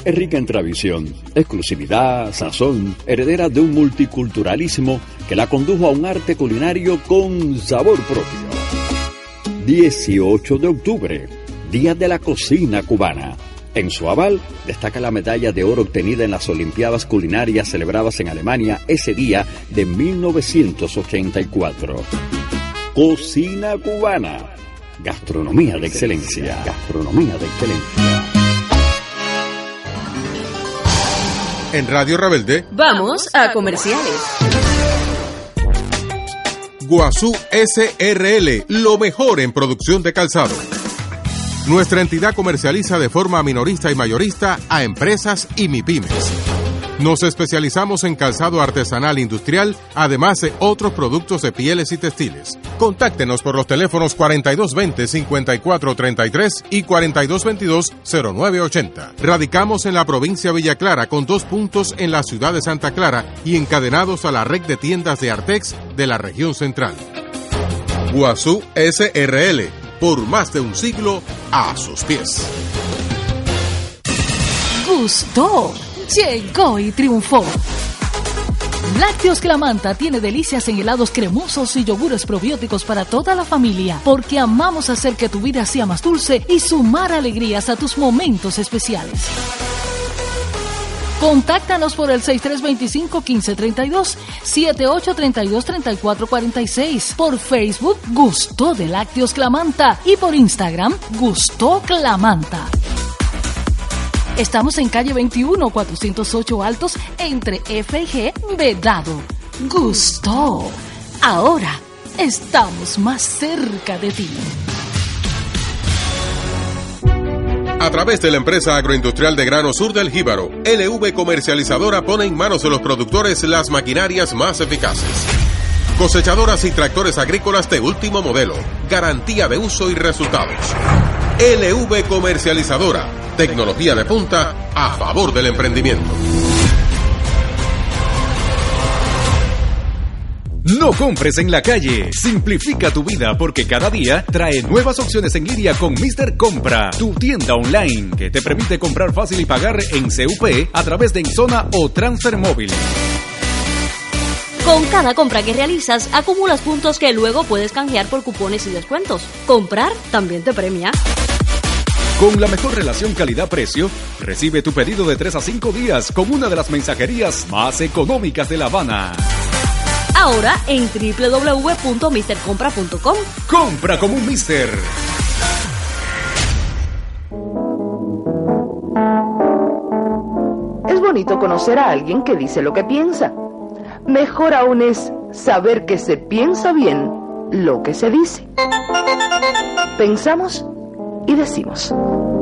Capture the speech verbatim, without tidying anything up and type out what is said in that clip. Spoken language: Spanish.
es rica en tradición, exclusividad, sazón, heredera de un multiculturalismo que la condujo a un arte culinario con sabor propio. dieciocho de octubre, Día de la Cocina Cubana. En su aval destaca la medalla de oro obtenida en las Olimpiadas Culinarias celebradas en Alemania ese día de mil novecientos ochenta y cuatro. Cocina Cubana. Gastronomía de excelencia. Gastronomía de excelencia. En Radio Rebelde, vamos a comerciales. Guazú S R L, lo mejor en producción de calzado. Nuestra entidad comercializa de forma minorista y mayorista a empresas y MIPYMES. Nos especializamos en calzado artesanal industrial, además de otros productos de pieles y textiles. Contáctenos por los teléfonos cuarenta y dos veinte, cincuenta y cuatro treinta y tres y cuarenta y dos veintidós, cero nueve ochenta. Radicamos en la provincia de Villa Clara con dos puntos en la ciudad de Santa Clara y encadenados a la red de tiendas de Artex de la región central. Guazú S R L, por más de un siglo a sus pies. Gustó. Llegó y triunfó. Lácteos Clamanta tiene delicias en helados cremosos y yogures probióticos para toda la familia, porque amamos hacer que tu vida sea más dulce y sumar alegrías a tus momentos especiales. Contáctanos por el seis tres dos cinco, uno cinco tres dos, siete ocho tres dos, tres cuatro cuatro seis, por Facebook Gustó de Lácteos Clamanta y por Instagram Gustó Clamanta. Estamos en calle veintiuno, cuatrocientos ocho Altos, entre F y G, Vedado. Gustó. Ahora estamos más cerca de ti. A través de la empresa agroindustrial de grano Sur del Jíbaro, L V Comercializadora pone en manos de los productores las maquinarias más eficaces. Cosechadoras y tractores agrícolas de último modelo, garantía de uso y resultados. L V Comercializadora, tecnología de punta a favor del emprendimiento. No compres en la calle, simplifica tu vida porque cada día trae nuevas opciones en línea con míster Compra, tu tienda online que te permite comprar fácil y pagar en C U P a través de Enzona o Transfer Móvil. Con cada compra que realizas, acumulas puntos que luego puedes canjear por cupones y descuentos. Comprar también te premia. Con la mejor relación calidad-precio, recibe tu pedido de tres a cinco días con una de las mensajerías más económicas de La Habana. Ahora en doble u doble u doble u punto mister compra punto com. Compra como un Mister. Es bonito conocer a alguien que dice lo que piensa. Mejor aún es saber que se piensa bien lo que se dice. Pensamos y decimos.